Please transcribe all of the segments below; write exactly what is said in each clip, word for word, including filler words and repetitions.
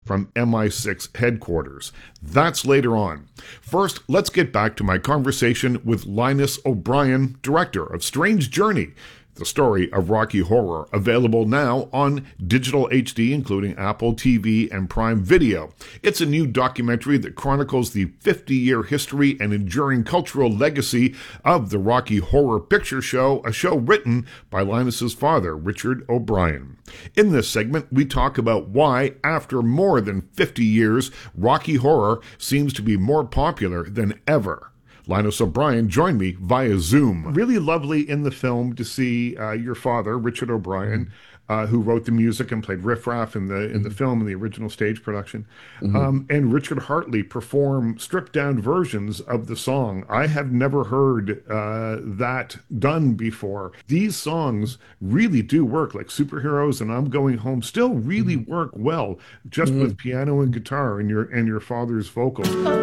from M I six headquarters. That's later on. First, let's get back to my conversation with Linus O'Brien, director of Strange Journey, the story of Rocky Horror, available now on digital H D, including Apple T V and Prime Video. It's a new documentary that chronicles the fifty-year history and enduring cultural legacy of the Rocky Horror Picture Show, a show written by Linus's father, Richard O'Brien. In this segment, we talk about why, after more than fifty years, Rocky Horror seems to be more popular than ever. Linus O'Brien joined me via Zoom. Really lovely in the film to see uh, your father, Richard O'Brien, uh, who wrote the music and played Riff Raff in the in the film, in the original stage production, mm-hmm. um, and Richard Hartley perform stripped-down versions of the song. I have never heard uh, that done before. These songs really do work, like Superheroes and I'm Going Home, still really mm-hmm. work well, just mm-hmm. with piano and guitar and your and your father's vocals.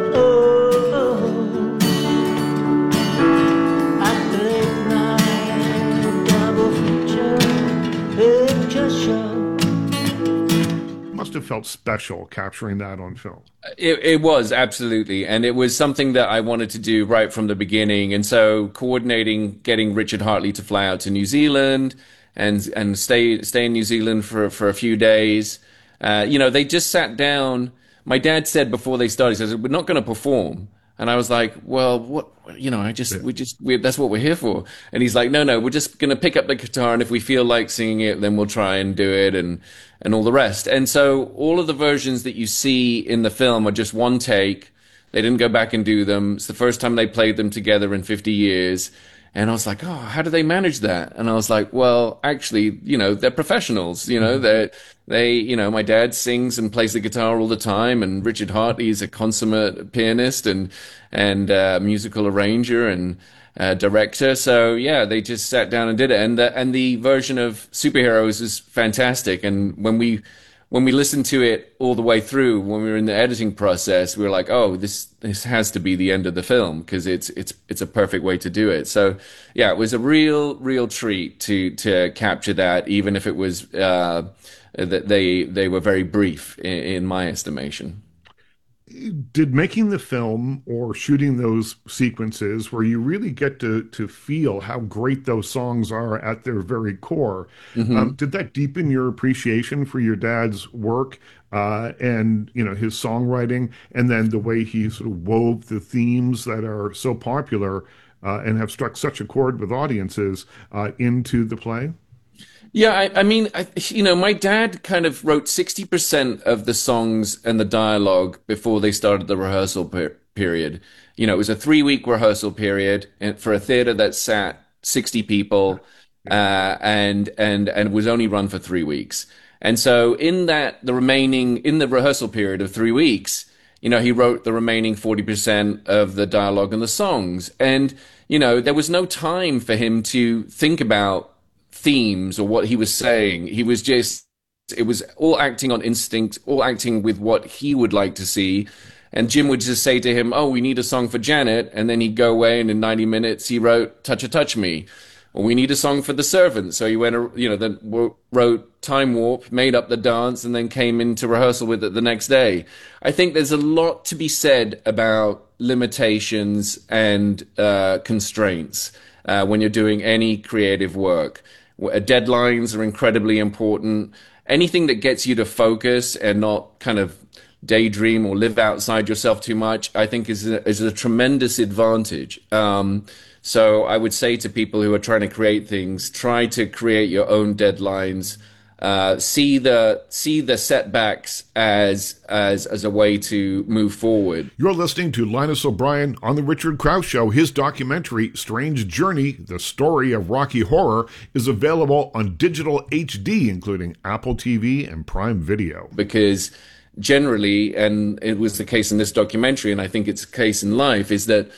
Must have felt special capturing that on film. It, it was, absolutely. And it was something that I wanted to do right from the beginning. And so coordinating, getting Richard Hartley to fly out to New Zealand and and stay stay in New Zealand for, for a few days. Uh, you know, they just sat down. My dad said before they started, he says, we're not going to perform. And I was like, well, what, you know, I just, yeah. we just, we, that's what we're here for. And he's like, no, no, we're just going to pick up the guitar. And if we feel like singing it, then we'll try and do it and, and all the rest. And so all of the versions that you see in the film are just one take. They didn't go back and do them. It's the first time they played them together in fifty years. And I was like, oh, how do they manage that? And I was like, well, actually, you know, they're professionals, you know, they're, they, you know, my dad sings and plays the guitar all the time. And Richard Hartley is a consummate pianist and, and, uh, musical arranger and, uh, director. So yeah, they just sat down and did it. And the, and the version of Superheroes is fantastic. And when we, when we listened to it all the way through, when we were in the editing process, we were like, oh, this, this has to be the end of the film because it's, it's, it's a perfect way to do it. So yeah, it was a real, real treat to, to capture that, even if it was, uh, that they, they were very brief in, in my estimation. Did making the film or shooting those sequences where you really get to to feel how great those songs are at their very core, mm-hmm. um, did that deepen your appreciation for your dad's work uh, and, you know, his songwriting, and then the way he sort of wove the themes that are so popular uh, and have struck such a chord with audiences uh, into the play? Yeah, I, I mean, I, you know, my dad kind of wrote sixty percent of the songs and the dialogue before they started the rehearsal per period. You know, it was a three-week rehearsal period and for a theater that sat sixty people uh, and and and was only run for three weeks. And so in that, the remaining, in the rehearsal period of three weeks, you know, he wrote the remaining forty percent of the dialogue and the songs. And, you know, there was no time for him to think about themes or what he was saying. He was just, it was all acting on instinct, all acting with what he would like to see. And Jim would just say to him, oh, we need a song for Janet. And then he'd go away and in ninety minutes he wrote Touch a Touch Me. Or we need a song for the servant. So he went, you know, then wrote Time Warp, made up the dance, and then came into rehearsal with it the next day. I think there's a lot to be said about limitations and uh, constraints uh, when you're doing any creative work. Deadlines are incredibly important. Anything that gets you to focus and not kind of daydream or live outside yourself too much, I think is a, is a tremendous advantage. Um, so I would say to people who are trying to create things, try to create your own deadlines. Uh, see the see the setbacks as as as a way to move forward. You're listening to Linus O'Brien on The Richard Krause Show. His documentary, Strange Journey, the story of Rocky Horror, is available on digital H D, including Apple T V and Prime Video. Because generally, and it was the case in this documentary, and I think it's the case in life, is that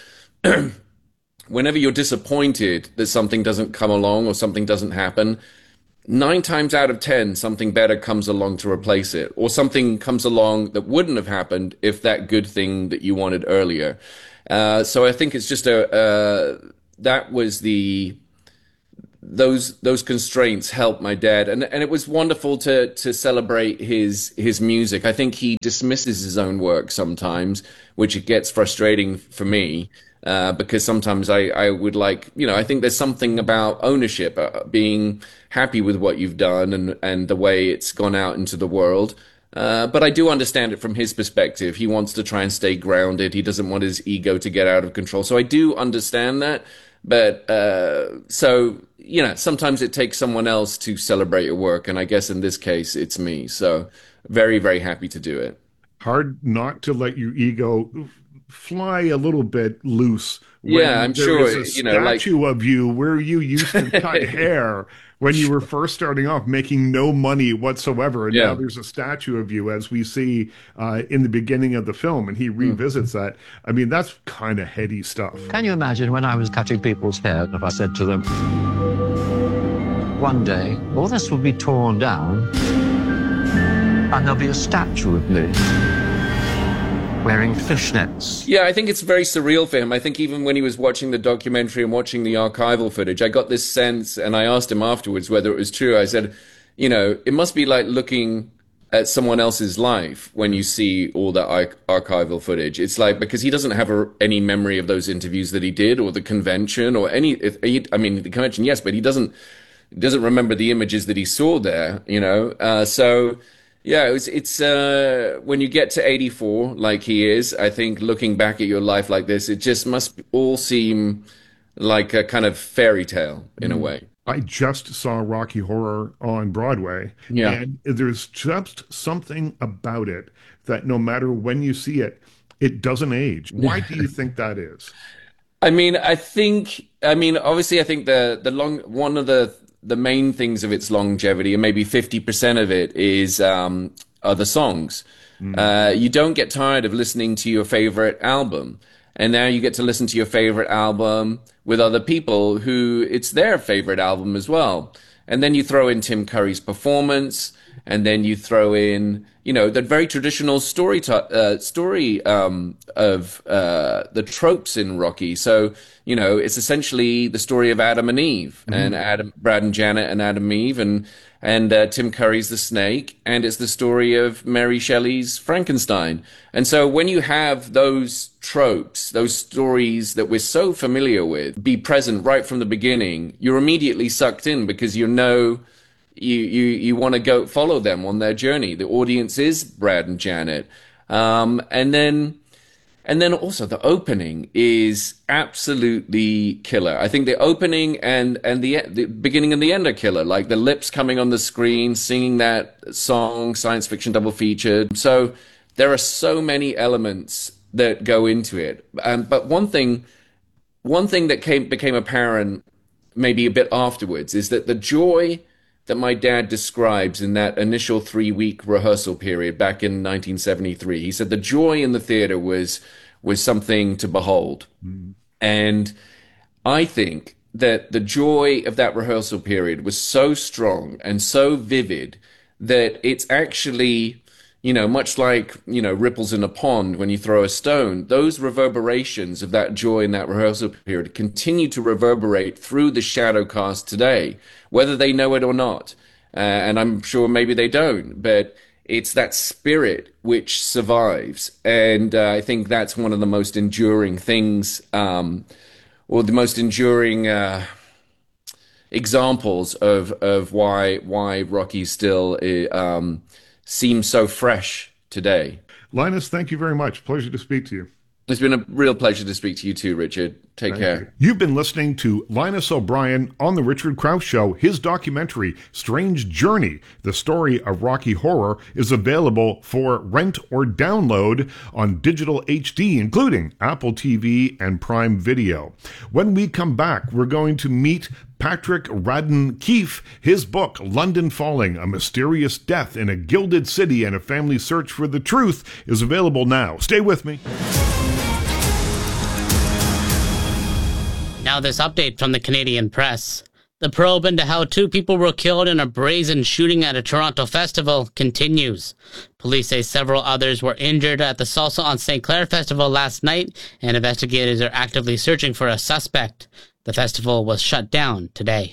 whenever you're disappointed that something doesn't come along or something doesn't happen, nine times out of ten, something better comes along to replace it, or something comes along that wouldn't have happened if that good thing that you wanted earlier. Uh, so I think it's just a, uh, that was the, those those constraints helped my dad, and and it was wonderful to to celebrate his his music. I think he dismisses his own work sometimes, which it gets frustrating for me. Uh, because sometimes I, I would like, you know, I think there's something about ownership, uh, being happy with what you've done and, and the way it's gone out into the world. Uh, but I do understand it from his perspective. He wants to try and stay grounded. He doesn't want his ego to get out of control. So I do understand that. But uh, so, you know, sometimes it takes someone else to celebrate your work. And I guess in this case, it's me. So very, very happy to do it. Hard not to let your ego fly a little bit loose. Yeah, I'm there sure. Is a you know, like statue of you where you used to cut hair when you were first starting off, making no money whatsoever, and yeah. now there's a statue of you, as we see uh, in the beginning of the film, and he revisits mm. that. I mean, that's kind of heady stuff. Can you imagine when I was cutting people's hair, if I said to them, one day, all this will be torn down, and there'll be a statue of me wearing fishnets. Yeah, I think it's very surreal for him. I think even when he was watching the documentary and watching the archival footage, I got this sense, and I asked him afterwards whether it was true. I said, you know, it must be like looking at someone else's life when you see all that ar- archival footage. It's like, because he doesn't have a, any memory of those interviews that he did, or the convention, or any, if he, I mean, the convention, yes, but he doesn't, he doesn't remember the images that he saw there, you know? Uh, so... Yeah, it's, it's uh, when you get to eighty-four, like he is, I think looking back at your life like this, it just must all seem like a kind of fairy tale in a way. I just saw Rocky Horror on Broadway, yeah. and there's just something about it that no matter when you see it, it doesn't age. Why do you think that is? I mean, I think, I mean, obviously, I think the the long one of the the main things of its longevity, and maybe fifty percent of it, is um, are the songs. Mm. Uh, you don't get tired of listening to your favorite album. And now you get to listen to your favorite album with other people who it's their favorite album as well. And then you throw in Tim Curry's performance, and then you throw in, you know, that very traditional story t- uh, story um, of uh, the tropes in Rocky. So, you know, it's essentially the story of Adam and Eve, mm-hmm. and Adam, Brad and Janet and Adam and Eve, and and uh, Tim Curry's The Snake, and it's the story of Mary Shelley's Frankenstein. And so when you have those tropes, those stories that we're so familiar with, be present right from the beginning, you're immediately sucked in because you know you you you want to go follow them on their journey. The audience is Brad and Janet, um, and then. And then also the opening is absolutely killer. I think the opening and, and the, the beginning and the end are killer. Like the lips coming on the screen, singing that song, science fiction double featured. So there are so many elements that go into it. Um, but one thing, one thing that came became apparent maybe a bit afterwards is that the joy that my dad describes in that initial three-week rehearsal period back in nineteen seventy-three. He said the joy in the theater was was something to behold. Mm. And I think that the joy of that rehearsal period was so strong and so vivid that it's actually, you know, much like, you know, ripples in a pond when you throw a stone, those reverberations of that joy in that rehearsal period continue to reverberate through the shadow cast today, whether they know it or not. Uh, and I'm sure maybe they don't, but it's that spirit which survives. And uh, I think that's one of the most enduring things, um, or the most enduring uh, examples of, of why, why Rocky still um, seems so fresh today. Linus, thank you very much. Pleasure to speak to you. It's been a real pleasure to speak to you too, Richard. Take Thank care. You. You've been listening to Linus O'Brien on The Richard Krause Show. His documentary, Strange Journey, the story of Rocky Horror, is available for rent or download on digital H D, including Apple T V and Prime Video. When we come back, we're going to meet Patrick Radden Keefe. His book, London Falling, A Mysterious Death in a Gilded City and a Family Search for the Truth, is available now. Stay with me. Now this update from the Canadian press. The probe into how two people were killed in a brazen shooting at a Toronto festival continues. Police say several others were injured at the Salsa on Saint Clair festival last night, and investigators are actively searching for a suspect. The festival was shut down today.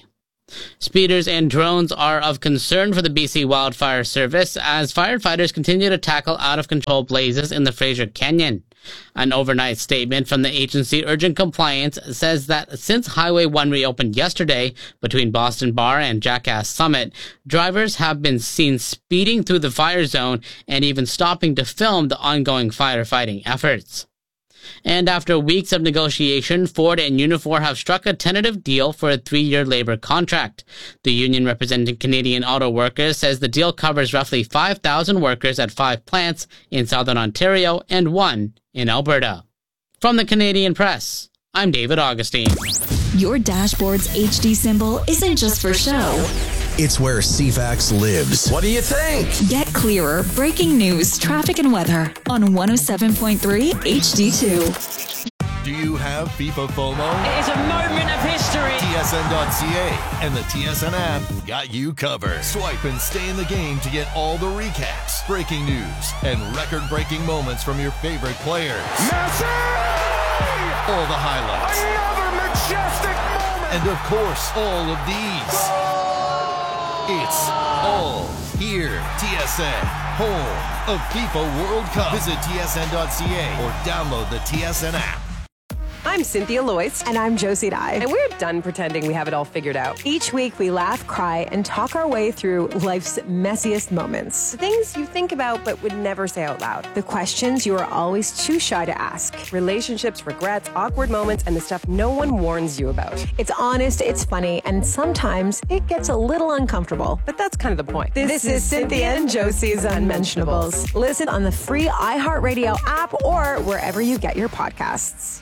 Speeders and drones are of concern for the B C Wildfire Service as firefighters continue to tackle out-of-control blazes in the Fraser Canyon. An overnight statement from the agency urging compliance says that since Highway one reopened yesterday between Boston Bar and Jackass Summit, drivers have been seen speeding through the fire zone and even stopping to film the ongoing firefighting efforts. And after weeks of negotiation, Ford and Unifor have struck a tentative deal for a three-year labor contract. The union representing Canadian auto workers says the deal covers roughly five thousand workers at five plants in southern Ontario and one in Alberta. From the Canadian Press, I'm David Augustine. Your dashboard's H D symbol isn't just for show. It's where C FAX lives. What do you think? Get clearer breaking news, traffic, and weather on one oh seven point three H D two. Do you have FIFA FOMO? It is a moment of history. T S N dot C A and the T S N app got you covered. Swipe and stay in the game to get all the recaps, breaking news, and record-breaking moments from your favorite players. Messi! All the highlights. Another majestic moment! And of course, all of these. It's all here. T S N, home of FIFA World Cup. Visit T S N dot C A or download the T S N app. I'm Cynthia Loyce. And I'm Josie Dye. And we're done pretending we have it all figured out. Each week we laugh, cry, and talk our way through life's messiest moments. The things you think about but would never say out loud. The questions you are always too shy to ask. Relationships, regrets, awkward moments, and the stuff no one warns you about. It's honest, it's funny, and sometimes it gets a little uncomfortable. But that's kind of the point. This, this is Cynthia and Josie's Unmentionables. Listen on the free iHeartRadio app or wherever you get your podcasts.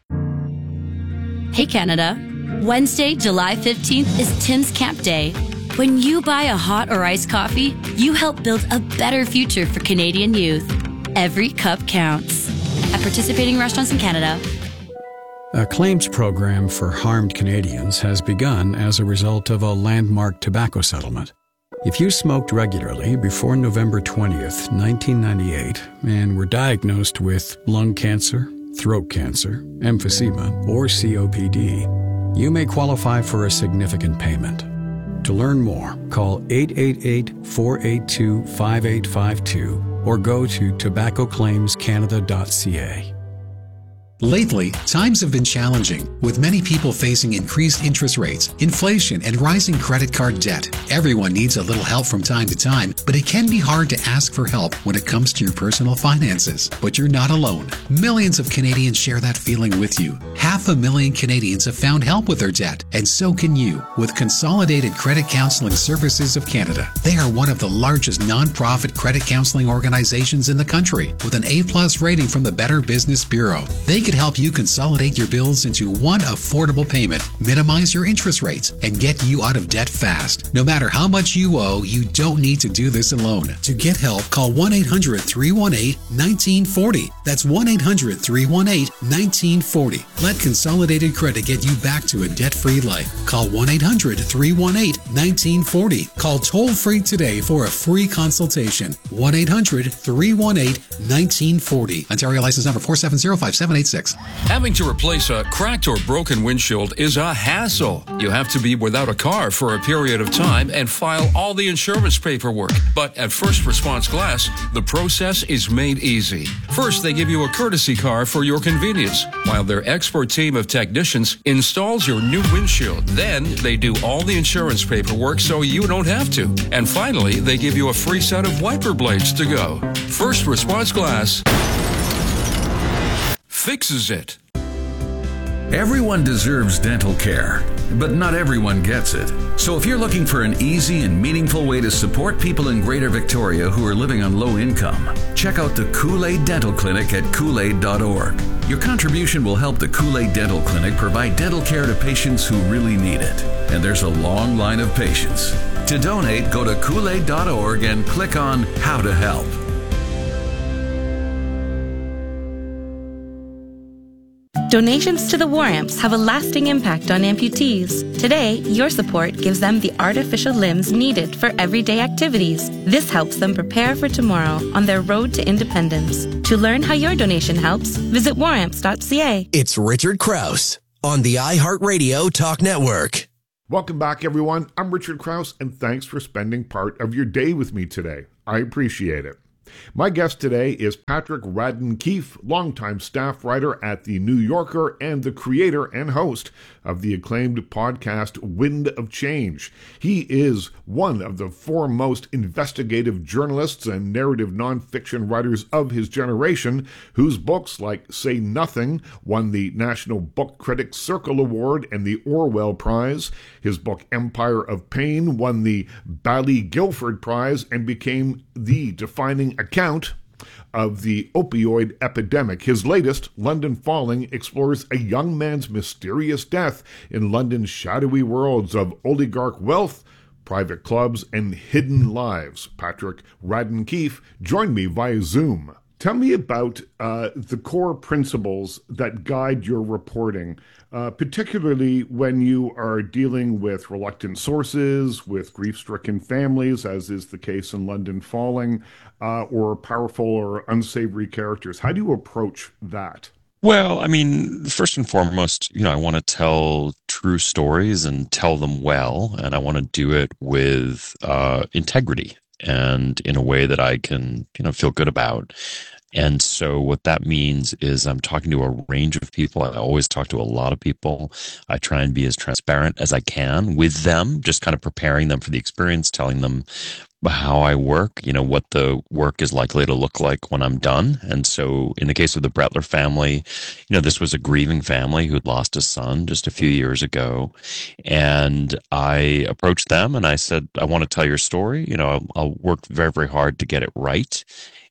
Hey Canada, Wednesday, July fifteenth is Tim's Camp Day. When you buy a hot or iced coffee, you help build a better future for Canadian youth. Every cup counts. At participating restaurants in Canada. A claims program for harmed Canadians has begun as a result of a landmark tobacco settlement. If you smoked regularly before November twentieth, nineteen ninety-eight, and were diagnosed with lung cancer, throat cancer, emphysema, or C O P D, you may qualify for a significant payment. To learn more, call eight eight eight, four eight two, five eight five two or go to tobacco claims canada dot c a. Lately, times have been challenging, with many people facing increased interest rates, inflation, and rising credit card debt. Everyone needs a little help from time to time, but it can be hard to ask for help when it comes to your personal finances. But you're not alone. Millions of Canadians share that feeling with you. Half a million Canadians have found help with their debt, and so can you with Consolidated Credit Counseling Services of Canada. They are one of the largest nonprofit credit counseling organizations in the country, with an A plus rating from the Better Business Bureau. They could help you consolidate your bills into one affordable payment, minimize your interest rates, and get you out of debt fast. No matter how much you owe, you don't need to do this alone. To get help, call one eight hundred, three one eight, one nine four zero. That's one eight hundred, three one eight, one nine four zero. Let Consolidated Credit get you back to a debt-free life. Call one eight hundred, three one eight, one nine four zero. Call toll-free today for a free consultation. one eight hundred, three one eight, one nine four zero. Ontario license number four seven zero, five seven eight six. Having to replace a cracked or broken windshield is a hassle. You have to be without a car for a period of time and file all the insurance paperwork. But at First Response Glass, the process is made easy. First, they give you a courtesy car for your convenience, while their expert team of technicians installs your new windshield. Then, they do all the insurance paperwork so you don't have to. And finally, they give you a free set of wiper blades to go. First Response Glass fixes it. Everyone deserves dental care, but not everyone gets it. So if you're looking for an easy and meaningful way to support people in Greater Victoria who are living on low income, check out the Kool-Aid Dental Clinic at kool aid dot org. Your contribution will help the Kool-Aid Dental Clinic provide dental care to patients who really need it. And there's a long line of patients. To donate, go to kool aid dot org and click on How to Help. Donations to the War Amps have a lasting impact on amputees. Today, your support gives them the artificial limbs needed for everyday activities. This helps them prepare for tomorrow on their road to independence. To learn how your donation helps, visit war amps dot c a. It's Richard Krause on the iHeartRadio Talk Network. Welcome back, everyone. I'm Richard Krause, and thanks for spending part of your day with me today. I appreciate it. My guest today is Patrick Radden Keefe, longtime staff writer at The New Yorker and the creator and host of the acclaimed podcast Wind of Change. He is one of the foremost investigative journalists and narrative nonfiction writers of his generation, whose books like Say Nothing won the National Book Critics Circle Award and the Orwell Prize. His book Empire of Pain won the Bally Guilford Prize and became the defining account of the opioid epidemic. His latest, London Falling, explores a young man's mysterious death in London's shadowy worlds of oligarch wealth, private clubs, and hidden lives. Patrick Radden Keefe joined me via Zoom. Tell me about uh, the core principles that guide your reporting, uh, particularly when you are dealing with reluctant sources, with grief-stricken families, as is the case in London Falling, uh, or powerful or unsavory characters. How do you approach that? Well, I mean, first and foremost, you know, I want to tell true stories and tell them well, and I want to do it with uh, integrity and in a way that I can, you know, feel good about. And so what that means is I'm talking to a range of people. I always talk to a lot of people. I try and be as transparent as I can with them, just kind of preparing them for the experience, telling them how I work, you know, what the work is likely to look like when I'm done. And so in the case of the Brettler family, you know, this was a grieving family who'd lost a son just a few years ago. And I approached them and I said, I want to tell your story. You know, I'll, I'll work very, very hard to get it right.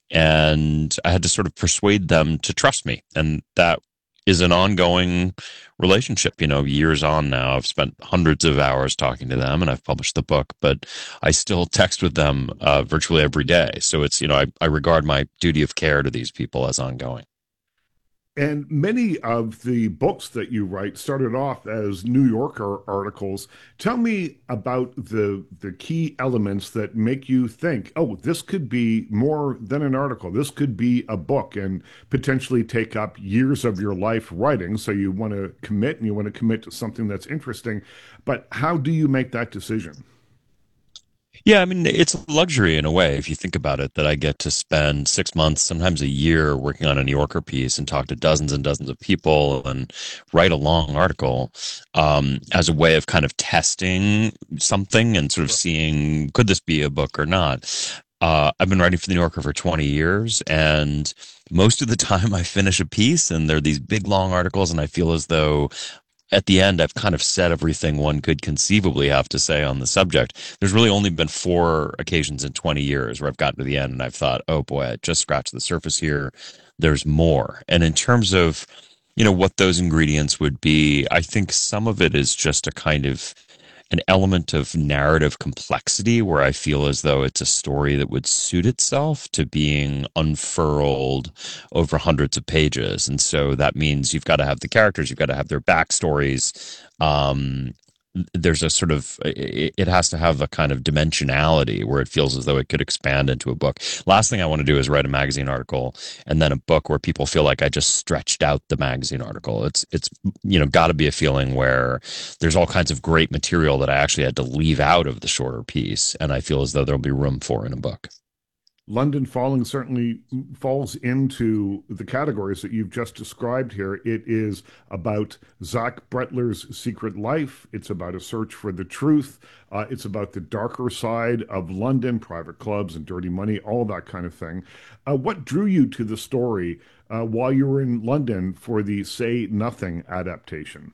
And I had to sort of persuade them to trust me. And that is an ongoing relationship, you know, years on now. I've spent hundreds of hours talking to them and I've published the book, but I still text with them uh, virtually every day. So it's, you know, I, I regard my duty of care to these people as ongoing. And many of the books that you write started off as New Yorker articles. Tell me about the the key elements that make you think, oh, this could be more than an article. This could be a book and potentially take up years of your life writing. So you want to commit and you want to commit to something that's interesting. But how do you make that decision? Yeah, I mean, it's a luxury in a way, if you think about it, that I get to spend six months, sometimes a year, working on a New Yorker piece and talk to dozens and dozens of people and write a long article um, as a way of kind of testing something and sort of seeing, could this be a book or not? Uh, I've been writing for the New Yorker for twenty years, and most of the time I finish a piece and they're these big, long articles, and I feel as though at the end, I've kind of said everything one could conceivably have to say on the subject. There's really only been four occasions in twenty years where I've gotten to the end and I've thought, oh boy, I just scratched the surface here. There's more. And in terms of, you know, what those ingredients would be, I think some of it is just a kind of an element of narrative complexity where I feel as though it's a story that would suit itself to being unfurled over hundreds of pages. And so that means you've got to have the characters, you've got to have their backstories. Um, there's a sort of, it has to have a kind of dimensionality where it feels as though it could expand into a book. Last thing I want to do is write a magazine article and then a book where people feel like I just stretched out the magazine article. It's, it's, you know, got to be a feeling where there's all kinds of great material that I actually had to leave out of the shorter piece. And I feel as though there'll be room for in a book. London Falling certainly falls into the categories that you've just described here. It is about Zach Brettler's secret life. It's about a search for the truth. Uh, it's about the darker side of London, private clubs and dirty money, all that kind of thing. Uh, what drew you to the story uh, while you were in London for the Say Nothing adaptation?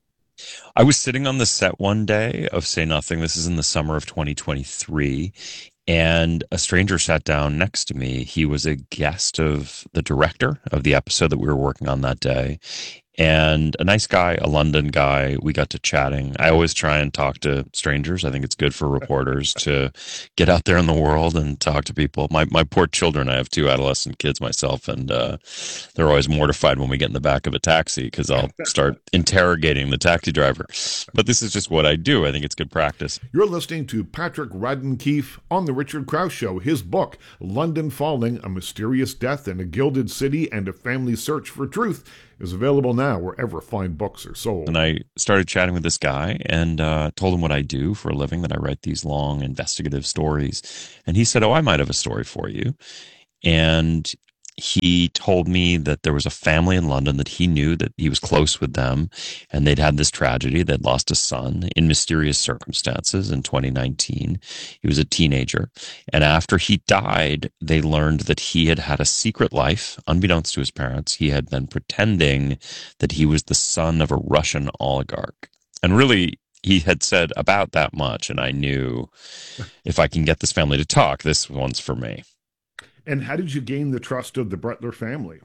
I was sitting on the set one day of Say Nothing. This is in the summer of twenty twenty-three. And a stranger sat down next to me. He was a guest of the director of the episode that we were working on that day. And a nice guy, a London guy, we got to chatting. I always try and talk to strangers. I think it's good for reporters to get out there in the world and talk to people. My my poor children, I have two adolescent kids myself, and uh, they're always mortified when we get in the back of a taxi because I'll start interrogating the taxi driver. But this is just what I do. I think it's good practice. You're listening to Patrick Radden Keefe on The Richard Krause Show. His book, London Falling, A Mysterious Death in a Gilded City and a Family Search for Truth, is available now wherever fine books are sold. And I started chatting with this guy and uh, told him what I do for a living, that I write these long investigative stories. And he said, oh, I might have a story for you. And he told me that there was a family in London that he knew, that he was close with them, and they'd had this tragedy. They'd lost a son in mysterious circumstances in twenty nineteen. He was a teenager. And after he died, they learned that he had had a secret life, unbeknownst to his parents. He had been pretending that he was the son of a Russian oligarch. And really, he had said about that much. And I knew, if I can get this family to talk, this one's for me. And how did you gain the trust of the Brettler family?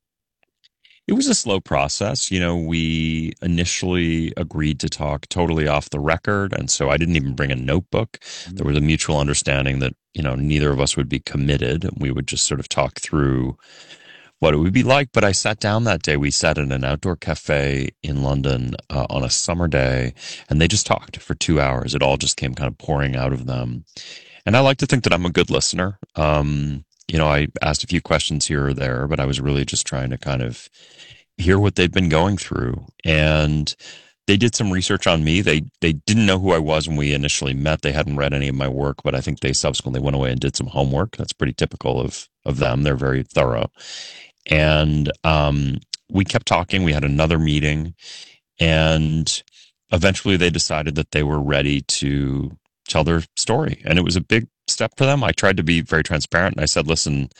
It was a slow process. You know, we initially agreed to talk totally off the record. And so I didn't even bring a notebook. Mm-hmm. There was a mutual understanding that, you know, neither of us would be committed. We would just sort of talk through what it would be like. But I sat down that day. We sat in an outdoor cafe in London uh, on a summer day, and they just talked for two hours. It all just came kind of pouring out of them. And I like to think that I'm a good listener. Um, You know, I asked a few questions here or there, but I was really just trying to kind of hear what they'd been going through. And they did some research on me. They they didn't know who I was when we initially met. They hadn't read any of my work, but I think they subsequently went away and did some homework. That's pretty typical of of them. They're very thorough. And um, we kept talking. We had another meeting, and eventually they decided that they were ready to tell their story. And it was a big step for them. I tried to be very transparent, and I said, listen,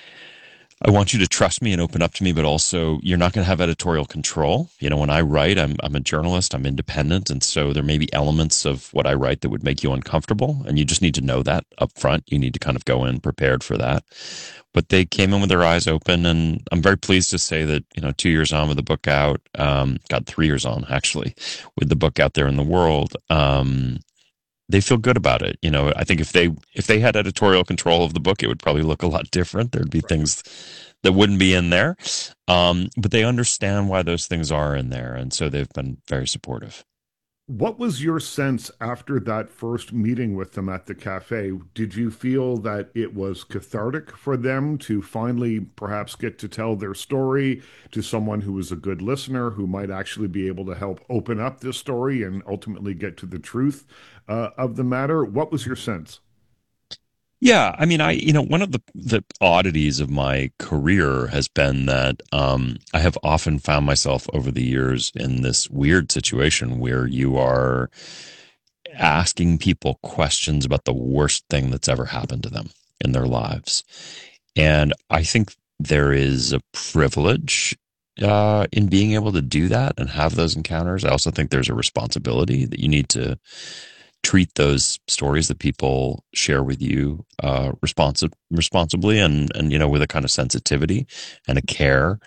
I want you to trust me and open up to me, but also you're not going to have editorial control. You know, when I write, I'm, I'm a journalist, I'm independent. And so there may be elements of what I write that would make you uncomfortable. And you just need to know that up front. You need to kind of go in prepared for that. But they came in with their eyes open, and I'm very pleased to say that, you know, two years on with the book out, um, God, three years on actually, with the book out there in the world, um, they feel good about it. You know, I think if they if they had editorial control of the book, it would probably look a lot different. There'd be things that wouldn't be in there. Um, but they understand why those things are in there. And so they've been very supportive. What was your sense after that first meeting with them at the cafe? Did you feel that it was cathartic for them to finally perhaps get to tell their story to someone who was a good listener, who might actually be able to help open up this story and ultimately get to the truth uh, of the matter? What was your sense? Yeah, I mean, I, you know, one of the, the oddities of my career has been that um, I have often found myself over the years in this weird situation where you are asking people questions about the worst thing that's ever happened to them in their lives. And I think there is a privilege uh, in being able to do that and have those encounters. I also think there's a responsibility that you need to treat those stories that people share with you uh, responsi- responsibly and, and, you know, with a kind of sensitivity and a care.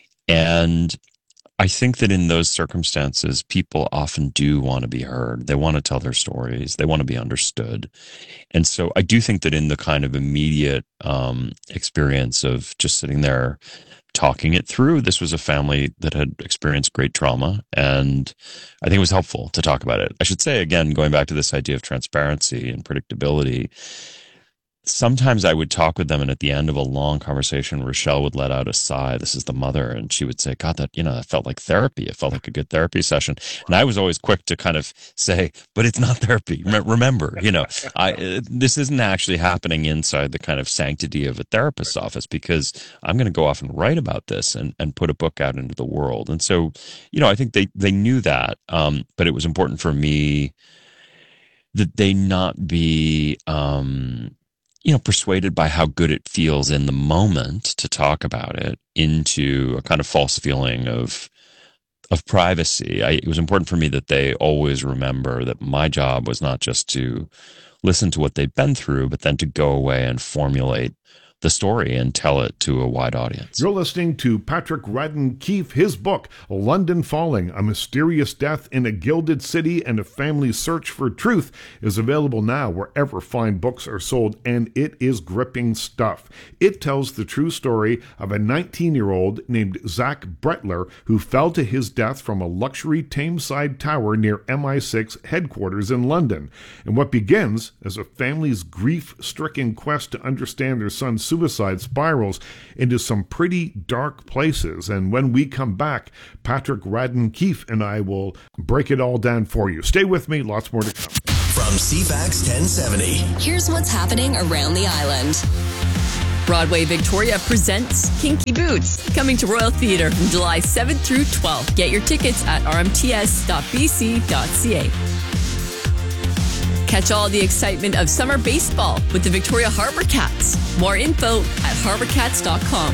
And I think that in those circumstances, people often do want to be heard. They want to tell their stories. They want to be understood. And so I do think that in the kind of immediate um, experience of just sitting there talking it through, this was a family that had experienced great trauma, and I think it was helpful to talk about it. I should say, again, going back to this idea of transparency and predictability, sometimes I would talk with them, and at the end of a long conversation, Rochelle would let out a sigh. This is the mother, and she would say, God, that, you know, that felt like therapy. It felt like a good therapy session. And I was always quick to kind of say, but it's not therapy. Remember, you know, I, this isn't actually happening inside the kind of sanctity of a therapist's office, because I'm going to go off and write about this and, and put a book out into the world. And so, you know, I think they, they knew that, um, but it was important for me that they not be, um, you know, persuaded by how good it feels in the moment to talk about it into a kind of false feeling of of privacy. I, it was important for me that they always remember that my job was not just to listen to what they've been through, but then to go away and formulate the story and tell it to a wide audience. You're listening to Patrick Radden Keefe. His book, London Falling, A Mysterious Death in a Gilded City and a Family's Search for Truth, is available now wherever fine books are sold, and it is gripping stuff. It tells the true story of a nineteen-year-old named Zach Brettler who fell to his death from a luxury Tameside tower near M I six headquarters in London. And what begins as a family's grief-stricken quest to understand their son's suicide spirals into some pretty dark places. And when we come back, Patrick Radden-Keefe and I will break it all down for you. Stay with me, lots more to come. From C FAX ten seventy, here's what's happening around the island. Broadway Victoria presents Kinky Boots, coming to Royal Theatre from July seventh through twelfth. Get your tickets at r m t s dot b c dot c a. Catch all the excitement of summer baseball with the Victoria Harbour Cats. More info at harbour cats dot com.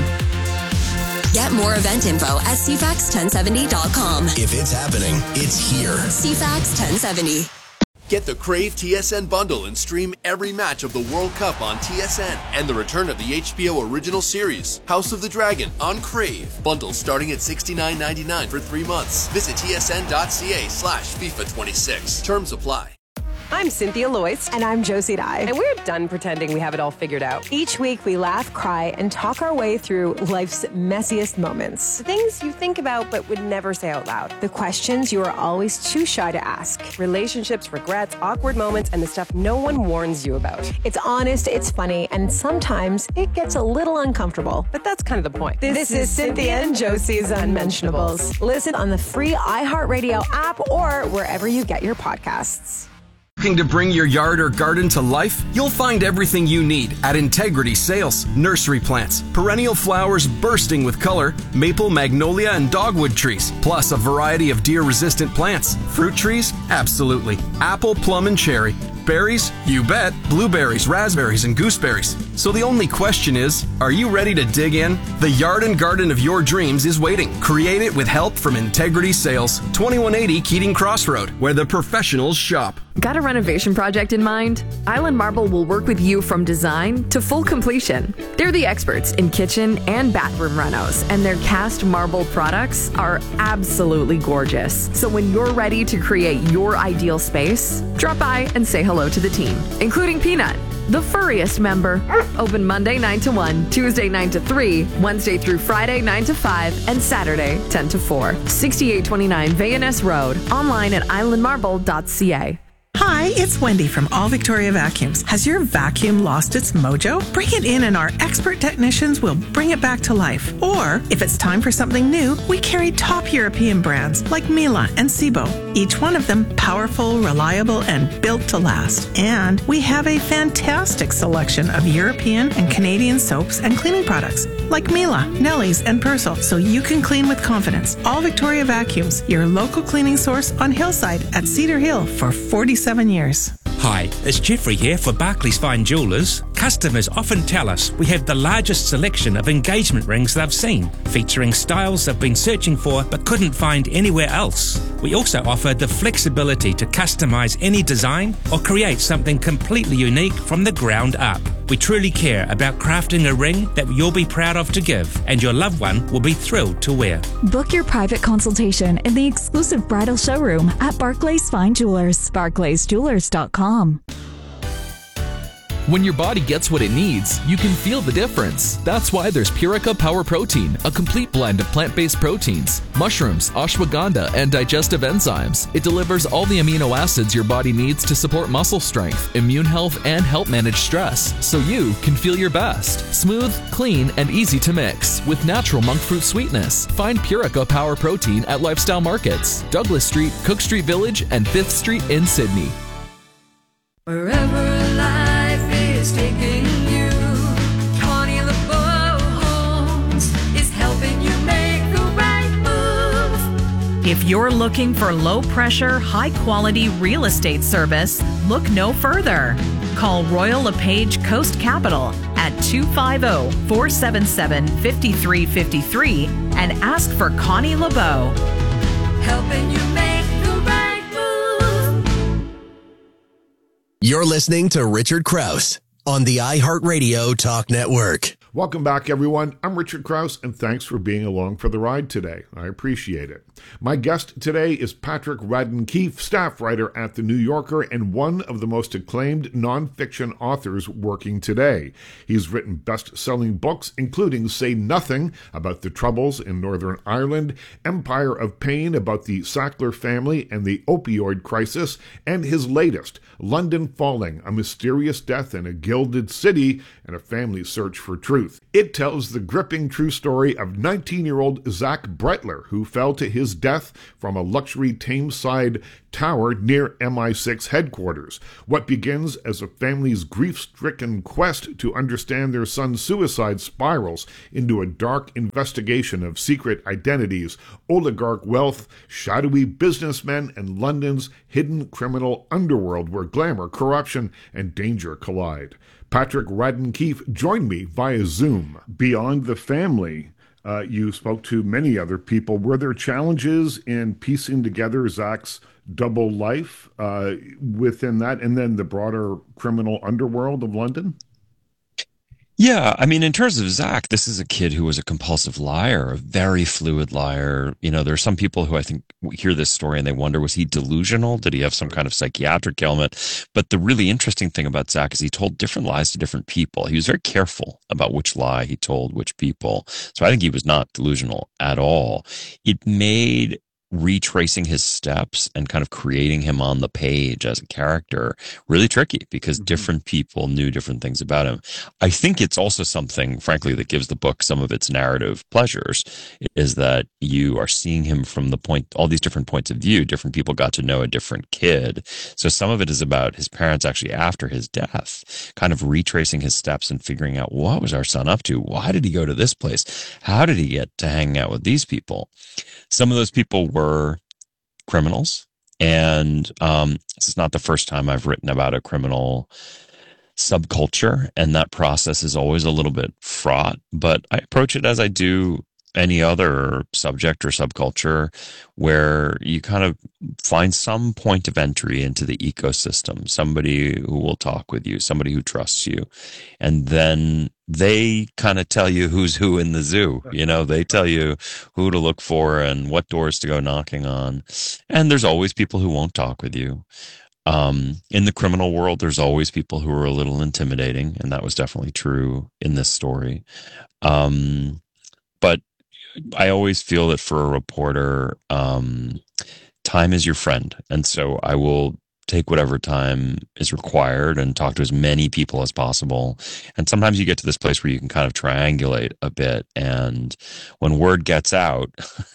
Get more event info at c fax ten seventy dot com. If it's happening, it's here. C FAX ten seventy. Get the Crave T S N bundle and stream every match of the World Cup on T S N and the return of the H B O original series, House of the Dragon, on Crave. Bundle starting at sixty-nine ninety-nine for three months. Visit t s n dot c a slash FIFA twenty-six. Terms apply. I'm Cynthia Loyce. And I'm Josie Dye. And we're done pretending we have it all figured out. Each week we laugh, cry, and talk our way through life's messiest moments. The things you think about but would never say out loud. The questions you are always too shy to ask. Relationships, regrets, awkward moments, and the stuff no one warns you about. It's honest, it's funny, and sometimes it gets a little uncomfortable. But that's kind of the point. This, this is Cynthia and Josie's Unmentionables. Listen on the free iHeartRadio app or wherever you get your podcasts. Looking to bring your yard or garden to life? You'll find everything you need at Integrity Sales. Nursery plants, perennial flowers bursting with color, maple, magnolia, and dogwood trees, plus a variety of deer-resistant plants. Fruit trees? Absolutely. Apple, plum, and cherry. Berries? You bet. Blueberries, raspberries, and gooseberries. So the only question is, are you ready to dig in? The yard and garden of your dreams is waiting. Create it with help from Integrity Sales. twenty-one eighty Keating Crossroad, where the professionals shop. Got a renovation project in mind? Island Marble will work with you from design to full completion. They're the experts in kitchen and bathroom renos, and their cast marble products are absolutely gorgeous. So when you're ready to create your ideal space, drop by and say hello to the team, including Peanut, the furriest member. Open Monday nine to one, Tuesday nine to three, Wednesday through Friday nine to five, and Saturday ten to four. sixty-eight twenty-nine Van Ness Road. Online at island marble dot c a. Hi, it's Wendy from All Victoria Vacuums. Has your vacuum lost its mojo? Bring it in and our expert technicians will bring it back to life. Or, if it's time for something new, we carry top European brands like Miele and Sebo. Each one of them powerful, reliable, and built to last. And we have a fantastic selection of European and Canadian soaps and cleaning products like Miele, Nelly's, and Persil, so you can clean with confidence. All Victoria Vacuums, your local cleaning source on Hillside at Cedar Hill for forty-seven years. Hi, it's Jeffrey here for Barclays Fine Jewellers. Customers often tell us we have the largest selection of engagement rings they've seen, featuring styles they've been searching for but couldn't find anywhere else. We also offer the flexibility to customise any design or create something completely unique from the ground up. We truly care about crafting a ring that you'll be proud of to give, and your loved one will be thrilled to wear. Book your private consultation in the exclusive bridal showroom at Barclays Fine Jewelers, barclays jewelers dot com. When your body gets what it needs, you can feel the difference. That's why there's Purica Power Protein, a complete blend of plant-based proteins, mushrooms, ashwagandha, and digestive enzymes. It delivers all the amino acids your body needs to support muscle strength, immune health, and help manage stress, so you can feel your best. Smooth, clean, and easy to mix with natural monk fruit sweetness. Find Purica Power Protein at Lifestyle Markets, Douglas Street, Cook Street Village, and fifth Street in Sydney. Wherever life is taking you, Connie LeBeau Homes is helping you make the right move. If you're looking for low-pressure, high-quality real estate service, look no further. Call Royal LePage Coast Capital at two five zero, four seven seven, five three five three and ask for Connie LeBeau. Helping you make the right move. You're listening to Richard Krause on the iHeartRadio Talk Network. Welcome back, everyone. I'm Richard Krause, and thanks for being along for the ride today. I appreciate it. My guest today is Patrick Radden Keefe, staff writer at The New Yorker and one of the most acclaimed nonfiction authors working today. He's written best-selling books, including Say Nothing, about the Troubles in Northern Ireland, Empire of Pain, about the Sackler family and the opioid crisis, and his latest, London Falling, A Mysterious Death in a Gilded City and a Family Search for Truth. It tells the gripping true story of nineteen-year-old Zach Bretler, who fell to his death from a luxury Thameside tower near M I six headquarters. What begins as a family's grief-stricken quest to understand their son's suicide spirals into a dark investigation of secret identities, oligarch wealth, shadowy businessmen, and London's hidden criminal underworld where glamour, corruption, and danger collide. Patrick Radden Keefe joined me via Zoom. Beyond the family, uh, you spoke to many other people. Were there challenges in piecing together Zach's double life uh, within that, and then the broader criminal underworld of London? Yeah, I mean, in terms of Zach, this is a kid who was a compulsive liar, a very fluid liar. You know, there are some people who I think hear this story and they wonder, was he delusional? Did he have some kind of psychiatric ailment? But the really interesting thing about Zach is he told different lies to different people. He was very careful about which lie he told which people. So I think he was not delusional at all. It made retracing his steps and kind of creating him on the page as a character really tricky because mm-hmm. different people knew different things about him. I think it's also something, frankly, that gives the book some of its narrative pleasures, is that you are seeing him from the point, all these different points of view. Different people got to know a different kid. So some of it is about his parents actually after his death, kind of retracing his steps and figuring out, what was our son up to? Why did he go to this place? How did he get to hang out with these people? Some of those people were criminals, and um, this is not the first time I've written about a criminal subculture, and that process is always a little bit fraught, but I approach it as I do any other subject or subculture, where you kind of find some point of entry into the ecosystem, somebody who will talk with you, somebody who trusts you, and then they kind of tell you who's who in the zoo. You know, they tell you who to look for and what doors to go knocking on. And there's always people who won't talk with you. Um, in the criminal world, there's always people who are a little intimidating, and that was definitely true in this story. Um, but I always feel that for a reporter, um, time is your friend. And so I will take whatever time is required and talk to as many people as possible. And sometimes you get to this place where you can kind of triangulate a bit. And when word gets out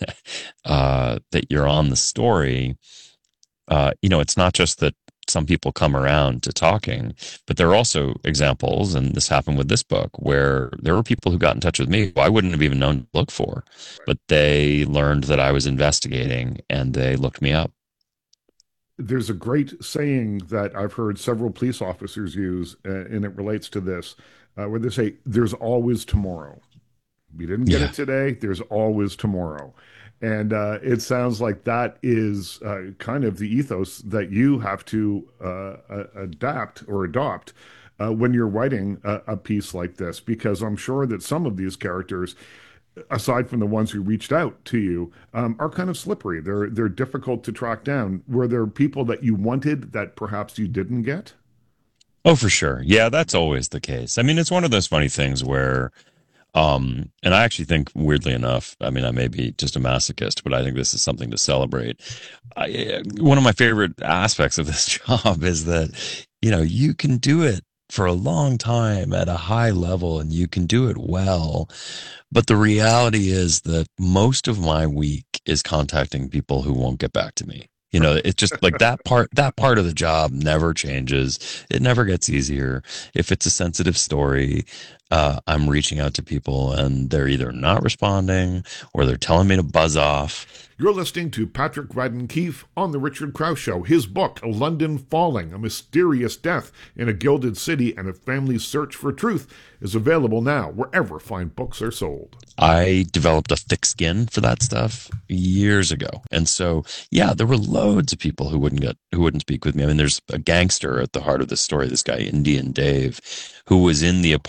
uh, that you're on the story, uh, you know, it's not just that some people come around to talking, but there are also examples, and this happened with this book, where there were people who got in touch with me who I wouldn't have even known to look for, but they learned that I was investigating and they looked me up. There's a great saying that I've heard several police officers use, uh, and it relates to this, uh, where they say, there's always tomorrow. We didn't get yeah. it today. There's always tomorrow. And uh, it sounds like that is uh, kind of the ethos that you have to uh, adapt or adopt uh, when you're writing a, a piece like this, because I'm sure that some of these characters, aside from the ones who reached out to you, um, are kind of slippery. They're they're difficult to track down. Were there people that you wanted that perhaps you didn't get? Oh, for sure. Yeah, that's always the case. I mean, it's one of those funny things where Um, and I actually think, weirdly enough, I mean, I may be just a masochist, but I think this is something to celebrate. I, one of my favorite aspects of this job is that, you know, you can do it for a long time at a high level and you can do it well. But the reality is that most of my week is contacting people who won't get back to me. You know, it's just like that part, that part of the job never changes. It never gets easier. If it's a sensitive story, uh, I'm reaching out to people and they're either not responding or they're telling me to buzz off. You're listening to Patrick Radden Keefe on The Richard Krause Show. His book, London Falling, A Mysterious Death in a Gilded City and a Family's Search for Truth, is available now wherever fine books are sold. I developed a thick skin for that stuff years ago. And so, yeah, there were loads of people who wouldn't get, who wouldn't speak with me. I mean, there's a gangster at the heart of this story, this guy, Indian Dave, who was in the apartment with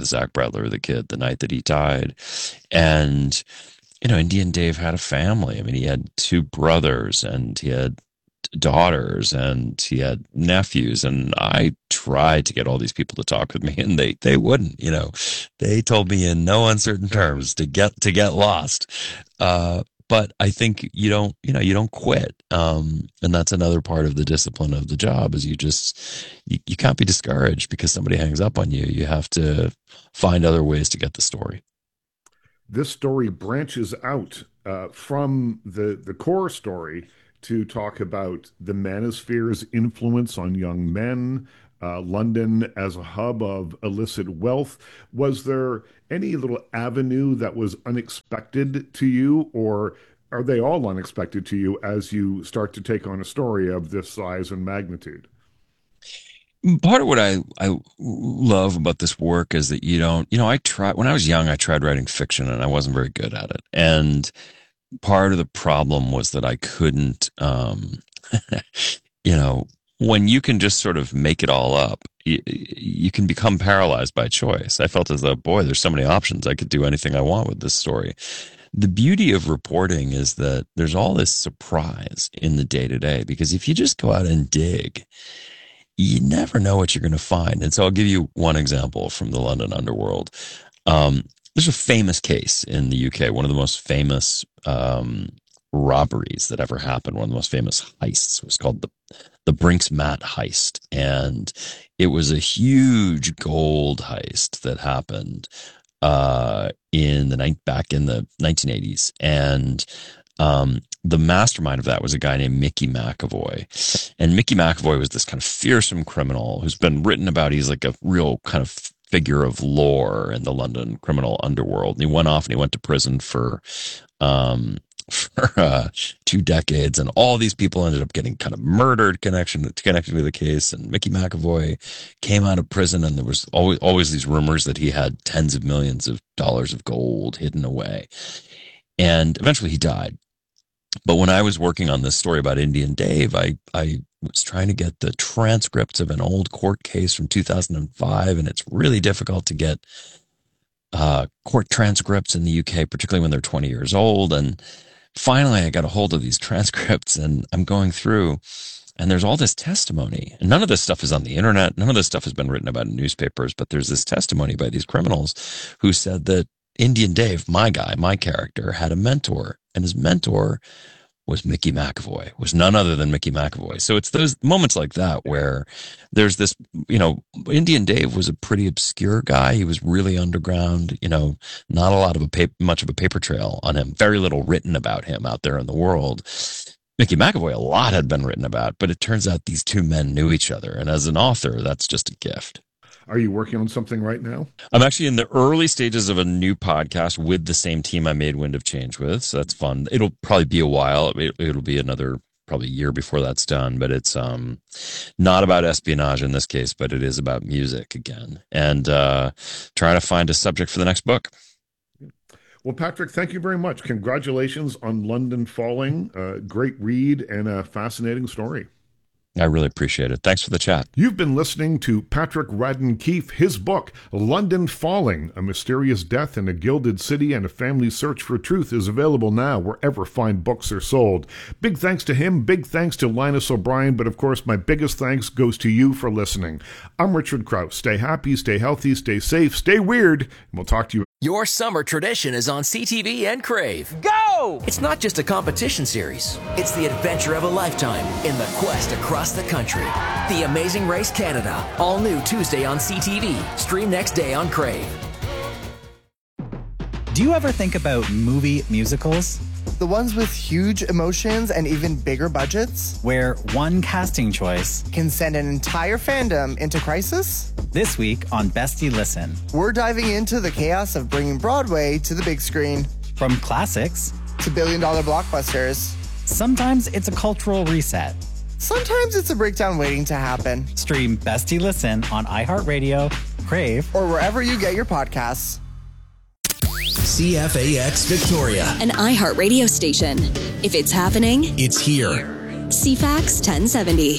with Zach Bradler, the kid, the night that he died. And, you know, Indian Dave had a family. I mean, he had two brothers and he had daughters and he had nephews, and I tried to get all these people to talk with me, and they they wouldn't. You know, they told me in no uncertain terms to get to get lost. Uh, but I think you don't, you know, you don't quit, um, and that's another part of the discipline of the job. Is you just you, you can't be discouraged because somebody hangs up on you. You have to find other ways to get the story. This story branches out uh, from the the core story to talk about the manosphere's influence on young men, uh, London as a hub of illicit wealth. Was there any little avenue that was unexpected to you, or are they all unexpected to you as you start to take on a story of this size and magnitude? Part of what I, I love about this work is that you don't, you know, I tried, when I was young, I tried writing fiction and I wasn't very good at it. And part of the problem was that I couldn't, um, you know, when you can just sort of make it all up, you, you can become paralyzed by choice. I felt as though, boy, there's so many options. I could do anything I want with this story. The beauty of reporting is that there's all this surprise in the day to day, because if you just go out and dig, you never know what you're going to find. And so I'll give you one example from the London underworld. Um, There's a famous case in the U K, one of the most famous um, robberies that ever happened, one of the most famous heists. It was called the the Brinks-Mat heist. And it was a huge gold heist that happened uh, in the night back in the nineteen eighties. And um, the mastermind of that was a guy named Mickey McAvoy. And Mickey McAvoy was this kind of fearsome criminal who's been written about. He's like a real kind of figure of lore in the London criminal underworld. And he went off and he went to prison for, um, for, uh, two decades. And all these people ended up getting kind of murdered connection connected to the case. And Mickey McAvoy came out of prison, and there was always, always these rumors that he had tens of millions of dollars of gold hidden away. And eventually he died. But when I was working on this story about Indian Dave, I, I was trying to get the transcripts of an old court case from two thousand five, and it's really difficult to get uh, court transcripts in the U K, particularly when they're twenty years old. And finally, I got a hold of these transcripts, and I'm going through, and there's all this testimony. And none of this stuff is on the internet. None of this stuff has been written about in newspapers, but there's this testimony by these criminals who said that Indian Dave, my guy, my character, had a mentor, and his mentor was Mickey McAvoy, was none other than Mickey McAvoy. So it's those moments like that where there's this, you know, Indian Dave was a pretty obscure guy. He was really underground, you know, not a lot of a paper, much of a paper trail on him, very little written about him out there in the world. Mickey McAvoy, a lot had been written about, but it turns out these two men knew each other. And as an author, that's just a gift. Are you working on something right now? I'm actually in the early stages of a new podcast with the same team I made Wind of Change with. So that's fun. It'll probably be a while. It, it'll be another probably year before that's done. But it's um, not about espionage in this case, but it is about music again. And uh, trying to find a subject for the next book. Well, Patrick, thank you very much. Congratulations on London Falling. Uh, great read and a fascinating story. I really appreciate it. Thanks for the chat. You've been listening to Patrick Radden Keefe. His book, London Falling, A Mysterious Death in a Gilded City and a Family's Search for Truth, is available now wherever fine books are sold. Big thanks to him. Big thanks to Linus O'Brien. But of course, my biggest thanks goes to you for listening. I'm Richard Krause. Stay happy, stay healthy, stay safe, stay weird, and we'll talk to you. Your summer tradition is on C T V and Crave. Go! It's not just a competition series. It's the adventure of a lifetime in the quest across the country. The Amazing Race Canada. All new Tuesday on C T V. Stream next day on Crave. Do you ever think about movie musicals? The ones with huge emotions and even bigger budgets? Where one casting choice can send an entire fandom into crisis? This week on Bestie Listen, we're diving into the chaos of bringing Broadway to the big screen. From classics to billion-dollar blockbusters. Sometimes it's a cultural reset. Sometimes it's a breakdown waiting to happen. Stream Bestie Listen on iHeartRadio, Crave, or wherever you get your podcasts. C F A X Victoria, an iHeart radio station. If it's happening, it's here. C FAX ten seventy.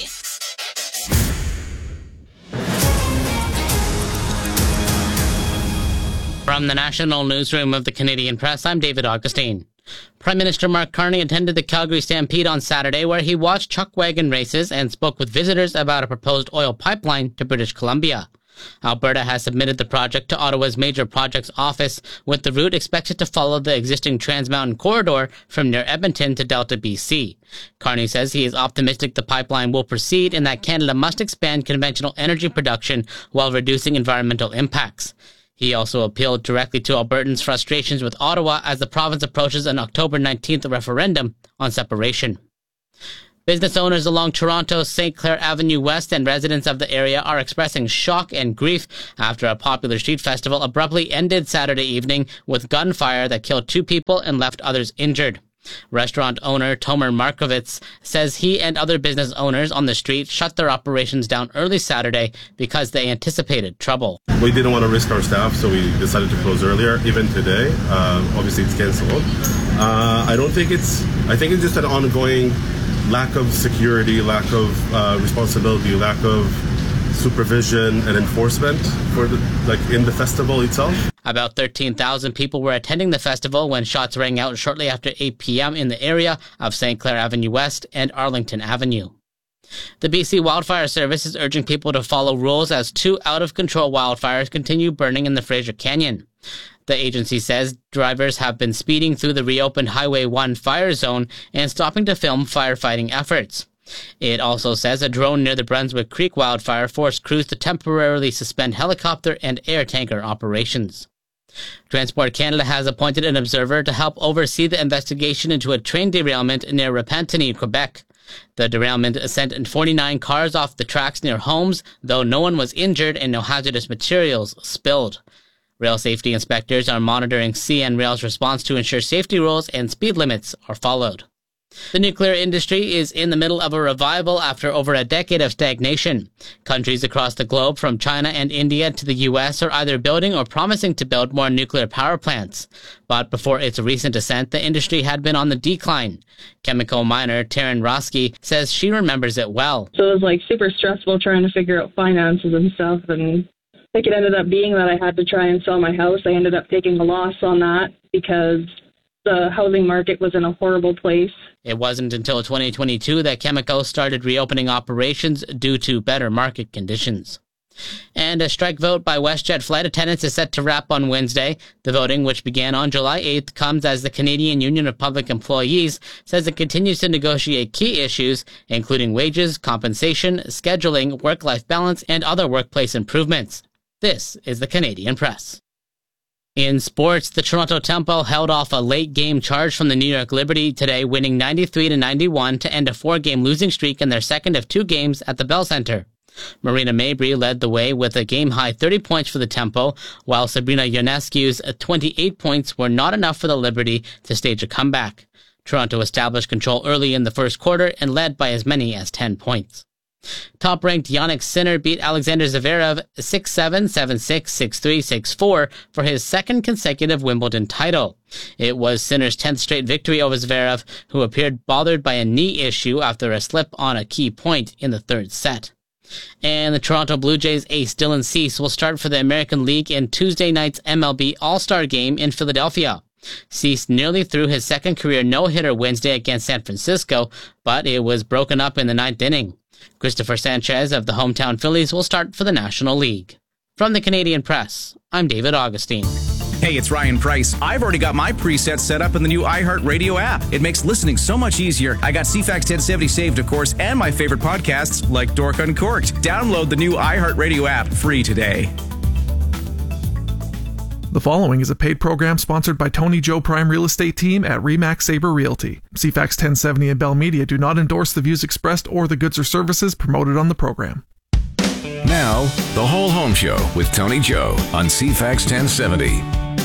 From the National Newsroom of the Canadian Press, I'm David Augustine. Prime Minister Mark Carney attended the Calgary Stampede on Saturday, where he watched chuck wagon races and spoke with visitors about a proposed oil pipeline to British Columbia. Alberta has submitted the project to Ottawa's Major Projects Office, with the route expected to follow the existing Trans Mountain corridor from near Edmonton to Delta, B C. Carney says he is optimistic the pipeline will proceed and that Canada must expand conventional energy production while reducing environmental impacts. He also appealed directly to Albertans' frustrations with Ottawa as the province approaches an October nineteenth referendum on separation. Business owners along Toronto's Saint Clair Avenue West and residents of the area are expressing shock and grief after a popular street festival abruptly ended Saturday evening with gunfire that killed two people and left others injured. Restaurant owner Tomer Markovitz says he and other business owners on the street shut their operations down early Saturday because they anticipated trouble. We didn't want to risk our staff, so we decided to close earlier, even today. Uh, obviously, it's canceled. Uh, I don't think it's, I think it's just an ongoing lack of security, lack of uh, responsibility, lack of supervision and enforcement for the, like in the festival itself. About thirteen thousand people were attending the festival when shots rang out shortly after eight p.m. in the area of Saint Clair Avenue West and Arlington Avenue. The B C Wildfire Service is urging people to follow rules as two out-of-control wildfires continue burning in the Fraser Canyon. The agency says drivers have been speeding through the reopened Highway one fire zone and stopping to film firefighting efforts. It also says a drone near the Brunswick Creek wildfire forced crews to temporarily suspend helicopter and air tanker operations. Transport Canada has appointed an observer to help oversee the investigation into a train derailment near Repentigny, Quebec. The derailment sent forty-nine cars off the tracks near homes, though no one was injured and no hazardous materials spilled. Rail safety inspectors are monitoring C N Rail's response to ensure safety rules and speed limits are followed. The nuclear industry is in the middle of a revival after over a decade of stagnation. Countries across the globe, from China and India to the U S, are either building or promising to build more nuclear power plants. But before its recent ascent, the industry had been on the decline. Chemical miner Taryn Roski says she remembers it well. So it was like super stressful trying to figure out finances and stuff, and like it ended up being that I had to try and sell my house. I ended up taking a loss on that because the housing market was in a horrible place. It wasn't until twenty twenty-two that Chemical started reopening operations due to better market conditions. And a strike vote by WestJet flight attendants is set to wrap on Wednesday. The voting, which began on July eighth, comes as the Canadian Union of Public Employees says it continues to negotiate key issues, including wages, compensation, scheduling, work-life balance, and other workplace improvements. This is the Canadian Press. In sports, the Toronto Tempo held off a late-game charge from the New York Liberty today, winning ninety-three to ninety-one to end a four-game losing streak in their second of two games at the Bell Centre. Marina Mabrey led the way with a game-high thirty points for the Tempo, while Sabrina Ionescu's twenty-eight points were not enough for the Liberty to stage a comeback. Toronto established control early in the first quarter and led by as many as ten points. Top-ranked Jannik Sinner beat Alexander Zverev six seven, seven six, six three, six four for his second consecutive Wimbledon title. It was Sinner's tenth straight victory over Zverev, who appeared bothered by a knee issue after a slip on a key point in the third set. And the Toronto Blue Jays ace Dylan Cease will start for the American League in Tuesday night's M L B All-Star Game in Philadelphia. Cease nearly threw his second career no-hitter Wednesday against San Francisco, but it was broken up in the ninth inning. Christopher Sanchez of the hometown Phillies will start for the National League. From the Canadian Press, I'm David Augustine. Hey, it's Ryan Price. I've already got my presets set up in the new iHeartRadio app. It makes listening so much easier. I got C FAX ten seventy saved, of course, and my favorite podcasts like Dork Uncorked. Download the new iHeartRadio app free today. The following is a paid program sponsored by Tony Joe Prime Real Estate Team at Remax Sabre Realty. C FAX ten seventy and Bell Media do not endorse the views expressed or the goods or services promoted on the program. Now, The Whole Home Show with Tony Joe on C FAX ten seventy.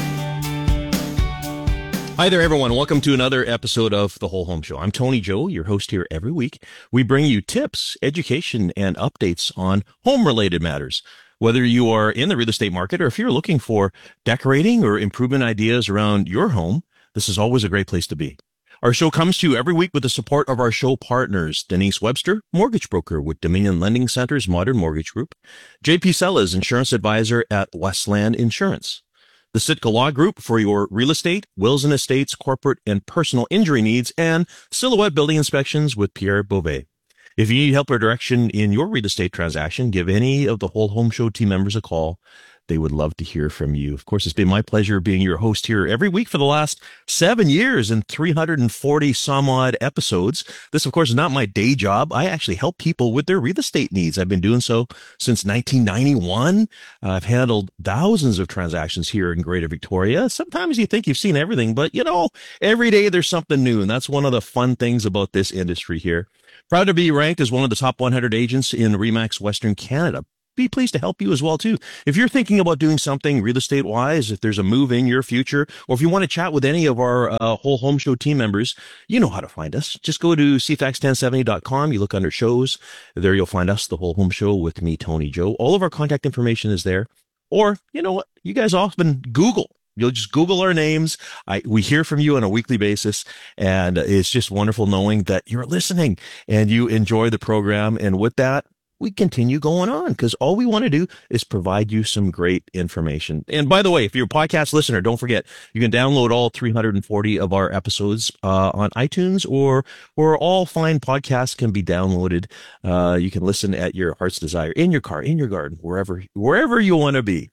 Hi there, everyone. Welcome to another episode of The Whole Home Show. I'm Tony Joe, your host here every week. We bring you tips, education, and updates on home-related matters. Whether you are in the real estate market or if you're looking for decorating or improvement ideas around your home, this is always a great place to be. Our show comes to you every week with the support of our show partners, Denise Webster, mortgage broker with Dominion Lending Center's Modern Mortgage Group, J P Sellas, insurance advisor at Westland Insurance, the Sitka Law Group for your real estate, wills and estates, corporate and personal injury needs, and Silhouette Building Inspections with Pierre Beauvais. If you need help or direction in your real estate transaction, give any of the Whole Home Show team members a call. They would love to hear from you. Of course, it's been my pleasure being your host here every week for the last seven years and three hundred forty some odd episodes. This, of course, is not my day job. I actually help people with their real estate needs. I've been doing so since nineteen ninety-one. Uh, I've handled thousands of transactions here in Greater Victoria. Sometimes you think you've seen everything, but you know, every day there's something new. And that's one of the fun things about this industry here. Proud to be ranked as one of the top one hundred agents in RE/MAX Western Canada. Be pleased to help you as well, too. If you're thinking about doing something real estate wise, if there's a move in your future, or if you want to chat with any of our uh, Whole Home Show team members, you know how to find us. Just go to c fax ten seventy dot com. You look under shows. There you'll find us, the Whole Home Show with me, Tony Joe. All of our contact information is there. Or, you know what? You guys often Google. You'll just Google our names. I, we hear from you on a weekly basis, and it's just wonderful knowing that you're listening and you enjoy the program. And with that, we continue going on because all we want to do is provide you some great information. And by the way, if you're a podcast listener, don't forget, you can download all three hundred forty of our episodes uh, on iTunes, or or all fine podcasts can be downloaded. Uh, you can listen at your heart's desire, in your car, in your garden, wherever, wherever you want to be.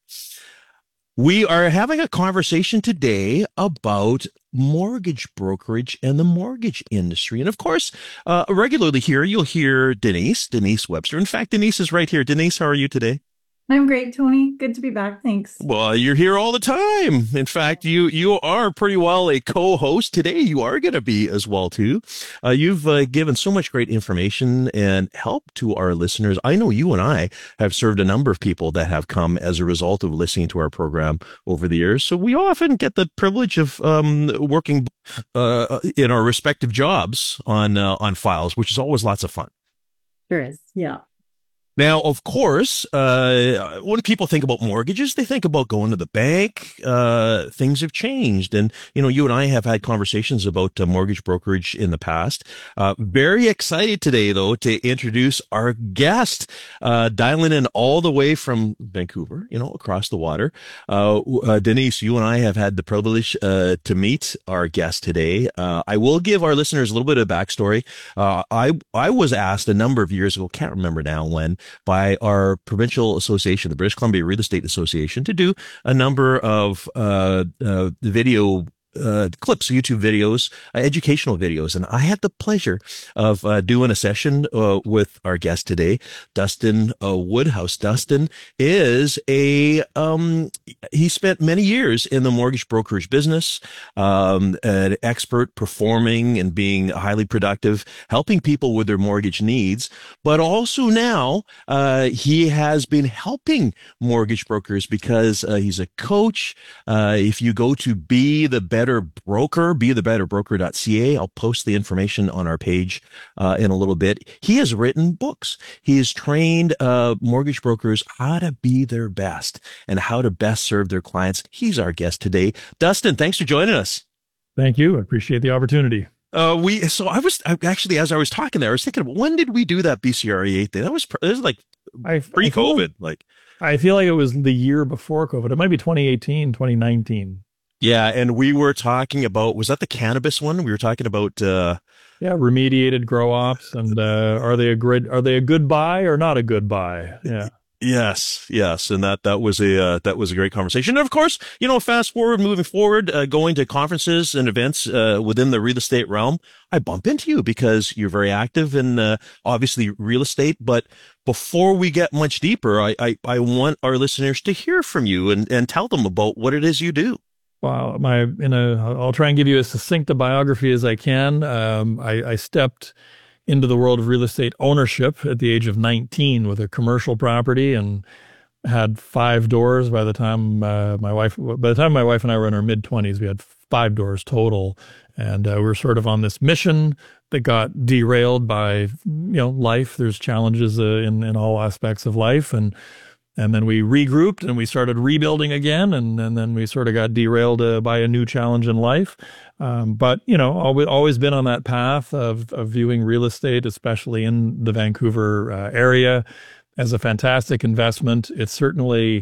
We are having a conversation today about mortgage brokerage and the mortgage industry. And of course, uh, regularly here, you'll hear Denise, Denise Webster. In fact, Denise is right here. Denise, how are you today? I'm great, Tony. Good to be back. Thanks. Well, you're here all the time. In fact, you you are pretty well a co-host. Today, you are going to be as well, too. Uh, you've uh, given so much great information and help to our listeners. I know you and I have served a number of people that have come as a result of listening to our program over the years. So we often get the privilege of um, working uh, in our respective jobs on uh, on files, which is always lots of fun. Sure is. Yeah. Now, of course, uh, when people think about mortgages, they think about going to the bank. Uh, things have changed. And, you know, you and I have had conversations about uh, mortgage brokerage in the past. Uh, very excited today, though, to introduce our guest, uh, dialing in all the way from Vancouver, you know, across the water. Uh, uh, Denise, you and I have had the privilege uh, to meet our guest today. Uh, I will give our listeners a little bit of backstory. Uh, I, I was asked a number of years ago, can't remember now when, by our provincial association, the British Columbia Real Estate Association, to do a number of uh, uh, video uh, clips, YouTube videos, uh, educational videos. And I had the pleasure of uh, doing a session uh, with our guest today, Dustin uh, Woodhouse. Dustin is a, um, he spent many years in the mortgage brokerage business, um, an expert performing and being highly productive, helping people with their mortgage needs. But also now uh, he has been helping mortgage brokers because uh, he's a coach. Uh, if you go to Be the Better Broker, be the better broker dot c a. I'll post the information on our page uh, in a little bit. He has written books. He has trained uh, mortgage brokers how to be their best and how to best serve their clients. He's our guest today. Dustin, thanks for joining us. Thank you. I appreciate the opportunity. Uh, we so I was I, actually as I was talking there, I was thinking, when did we do that B C R E eight thing? That was that was like I, pre-COVID. I like I feel like it was the year before COVID. It might be twenty eighteen, twenty nineteen. Yeah, and we were talking about, was that the cannabis one? We were talking about uh yeah, remediated grow ops, and uh are they a good are they a good buy or not a good buy? Yeah. Yes, yes, and that that was a uh, that was a great conversation. And of course, you know, fast forward, moving forward, uh, going to conferences and events uh, within the real estate realm, I bump into you because you're very active in uh, obviously real estate. But before we get much deeper, I, I I want our listeners to hear from you and and tell them about what it is you do. Well, my in a I'll try and give you as succinct a biography as I can. Um, I, I stepped into the world of real estate ownership at the age of nineteen with a commercial property, and had five doors by the time uh, my wife. By the time my wife and I were in our mid twenties, we had five doors total, and uh, we were sort of on this mission that got derailed by you know life. There's challenges uh, in in all aspects of life, and. And then we regrouped and we started rebuilding again. And, and then we sort of got derailed uh, by a new challenge in life. Um, but, you know, always, always been on that path of, of viewing real estate, especially in the Vancouver uh, area, as a fantastic investment. It's certainly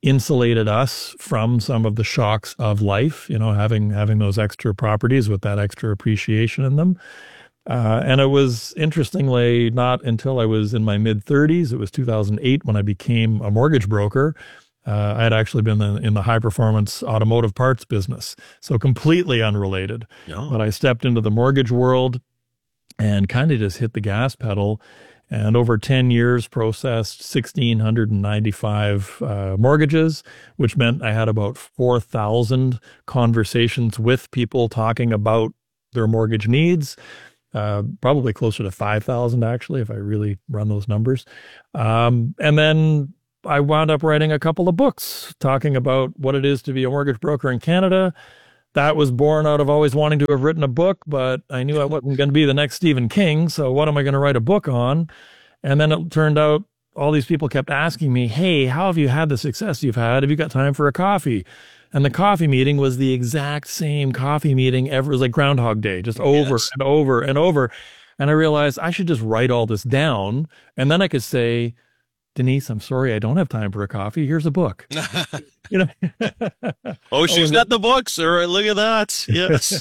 insulated us from some of the shocks of life, you know, having having those extra properties with that extra appreciation in them. Uh, and it was, interestingly, not until I was in my mid-thirties, it was two thousand eight when I became a mortgage broker. Uh, I had actually been in, in the high-performance automotive parts business, so completely unrelated. No. But I stepped into the mortgage world and kind of just hit the gas pedal, and over ten years processed one thousand six hundred ninety-five uh, mortgages, which meant I had about four thousand conversations with people talking about their mortgage needs. Uh, probably closer to five thousand, actually, if I really run those numbers. Um, and then I wound up writing a couple of books talking about what it is to be a mortgage broker in Canada. That was born out of always wanting to have written a book, but I knew I wasn't going to be the next Stephen King, so what am I going to write a book on? And then it turned out all these people kept asking me, hey, how have you had the success you've had? Have you got time for a coffee? And the coffee meeting was the exact same coffee meeting ever. It was like Groundhog Day, just over yes. and over and over. And I realized I should just write all this down. And then I could say, Denise, I'm sorry, I don't have time for a coffee. Here's a book. You know. oh, she's oh, got the books. All right, look at that. Yes.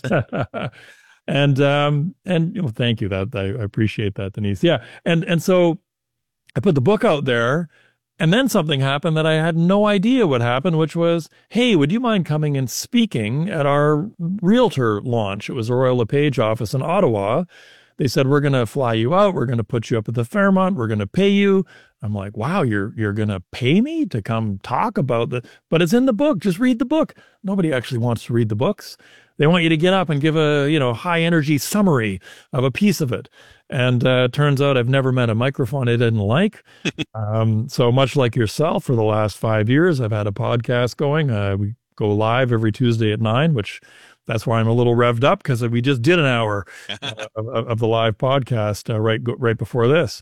and um and you know, thank you. That I, I appreciate that, Denise. Yeah. And and so I put the book out there. And then something happened that I had no idea what happened, which was, hey, would you mind coming and speaking at our realtor launch? It was a Royal LePage office in Ottawa. They said, we're going to fly you out. We're going to put you up at the Fairmont. We're going to pay you. I'm like, wow, you're you're going to pay me to come talk about the, but it's in the book. Just read the book. Nobody actually wants to read the books. They want you to get up and give a, you know, high energy summary of a piece of it. And uh, turns out I've never met a microphone I didn't like. um, so much like yourself, for the last five years, I've had a podcast going. Uh, we go live every Tuesday at nine, which that's why I'm a little revved up, because we just did an hour uh, of, of the live podcast uh, right right before this.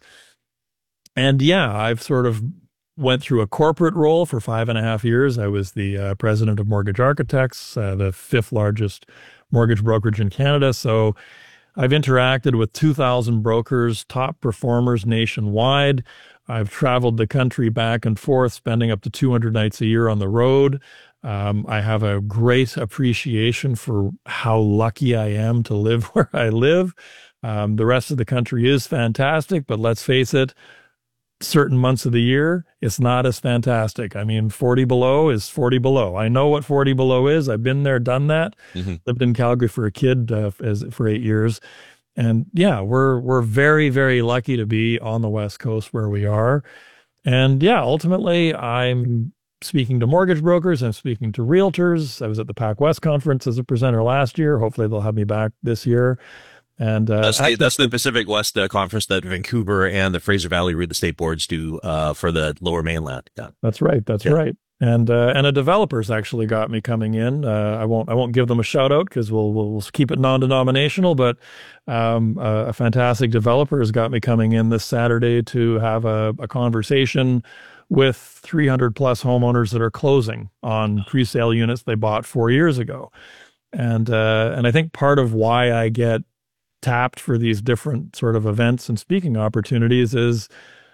And yeah, I've sort of went through a corporate role for five and a half years. I was the uh, president of Mortgage Architects, uh, the fifth largest mortgage brokerage in Canada. So I've interacted with two thousand brokers, top performers nationwide. I've traveled the country back and forth, spending up to two hundred nights a year on the road. Um, I have a great appreciation for how lucky I am to live where I live. Um, the rest of the country is fantastic, but let's face it, certain months of the year, it's not as fantastic. I mean, forty below is forty below. I know what forty below is. I've been there, done that. Mm-hmm. Lived in Calgary for a kid uh, as, for eight years. And yeah, we're we're very, very lucky to be on the West Coast where we are. And yeah, ultimately, I'm speaking to mortgage brokers. I'm speaking to realtors. I was at the PacWest conference as a presenter last year. Hopefully they'll have me back this year. And uh, that's, the, that's the Pacific West uh, conference that Vancouver and the Fraser Valley Real Estate Boards do uh, for the Lower Mainland. Yeah, that's right. That's yeah. right. And uh, and a developer's actually got me coming in. Uh, I won't I won't give them a shout out because we'll we'll keep it non-denominational. But um, uh, a fantastic developer has got me coming in this Saturday to have a, a conversation with three hundred plus homeowners that are closing on pre-sale units they bought four years ago. And uh, and I think part of why I get tapped for these different sort of events and speaking opportunities is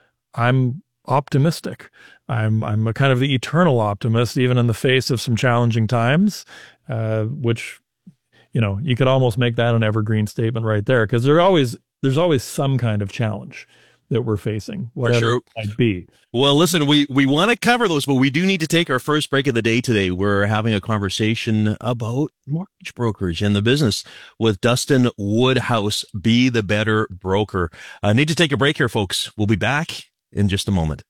I'm optimistic. I'm I'm a kind of the eternal optimist, even in the face of some challenging times, uh, which, you know, you could almost make that an evergreen statement right there, because there always there's always some kind of challenge that we're facing, whatever sure. it might be. Well, listen, we, we want to cover those, but we do need to take our first break of the day today. We're having a conversation about mortgage brokerage and the business with Dustin Woodhouse, Be the Better Broker. I need to take a break here, folks. We'll be back in just a moment.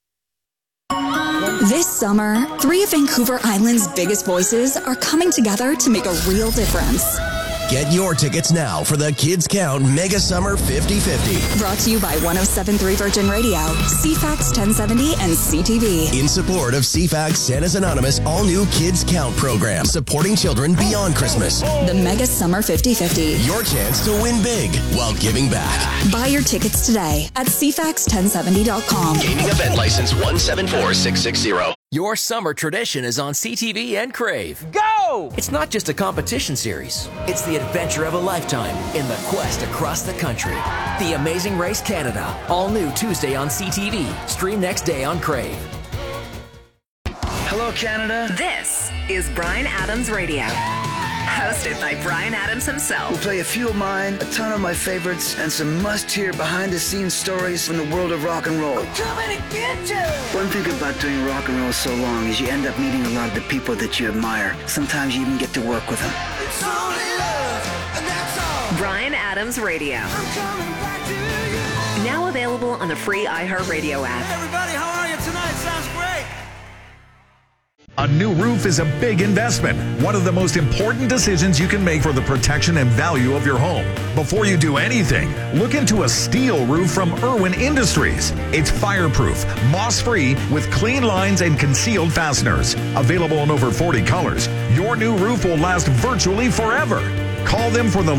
This summer, three of Vancouver Island's biggest voices are coming together to make a real difference. Get your tickets now for the Kids Count Mega Summer fifty fifty. Brought to you by one oh seven point three Virgin Radio, C FAX ten seventy, and C T V. In support of C FAX Santa's Anonymous all-new Kids Count program, supporting children beyond Christmas. The Mega Summer fifty fifty. Your chance to win big while giving back. Buy your tickets today at C FAX ten seventy dot com. Gaming event license one seven four six six zero. Your summer tradition is on C T V and Crave. Go! It's not just a competition series. It's the adventure of a lifetime in the quest across the country. The Amazing Race Canada. All new Tuesday on C T V. Stream next day on Crave. Hello, Hello, Canada. This is Bryan Adams Radio. Hosted by Bryan Adams himself. We'll play a few of mine, a ton of my favorites, and some must-hear behind-the-scenes stories from the world of rock and roll. We're coming to get you. One thing about doing rock and roll so long is you end up meeting a lot of the people that you admire. Sometimes you even get to work with them. It's only love, and that's all. Bryan Adams Radio. I'm coming back to you. Now available on the free iHeartRadio app. Hey, everybody, how are you tonight? Sounds great. A new roof is a big investment, one of the most important decisions you can make for the protection and value of your home. Before you do anything, look into a steel roof from Irwin Industries. It's fireproof, moss-free, with clean lines and concealed fasteners. Available in over forty colors, your new roof will last virtually forever. Call them for the